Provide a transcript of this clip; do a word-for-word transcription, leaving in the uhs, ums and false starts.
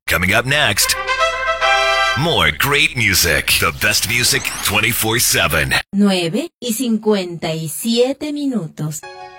Coming up next, more great music. The best music twenty-four seven. nueve y cincuenta y siete minutos.